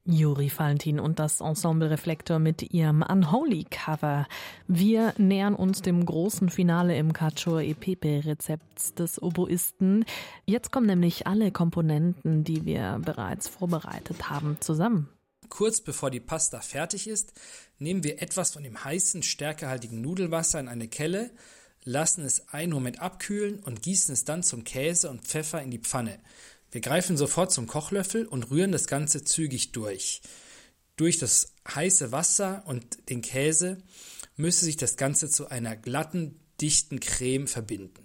Juri Valentin und das Ensemble Reflektor mit ihrem Unholy Cover. Wir nähern uns dem großen Finale im Cacio e Pepe Rezept des Oboisten. Jetzt kommen nämlich alle Komponenten, die wir bereits vorbereitet haben, zusammen. Kurz bevor die Pasta fertig ist, nehmen wir etwas von dem heißen, stärkehaltigen Nudelwasser in eine Kelle, lassen es einen Moment abkühlen und gießen es dann zum Käse und Pfeffer in die Pfanne. Wir greifen sofort zum Kochlöffel und rühren das Ganze zügig durch. Durch das heiße Wasser und den Käse müsste sich das Ganze zu einer glatten, dichten Creme verbinden.